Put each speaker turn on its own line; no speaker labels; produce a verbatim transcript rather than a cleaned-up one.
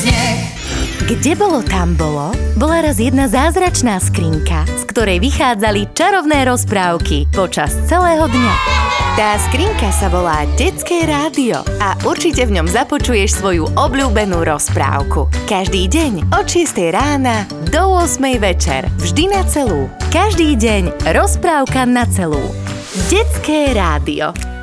sneh.
Kde bolo, tam bolo, bola raz jedna zázračná skrinka, z ktorej vychádzali čarovné rozprávky počas celého dňa. Tá skrinka sa volá Detské rádio a určite v ňom započuješ svoju obľúbenú rozprávku. Každý deň od šiestej rána do ôsmej večer, vždy na celú. Každý deň rozprávka na celú. Detské rádio.